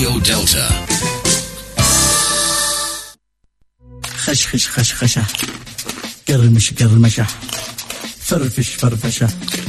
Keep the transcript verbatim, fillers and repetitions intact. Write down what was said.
راديو دلتا. خشخش خشخشة، قرمش قرمشة، فرفش فرفشة،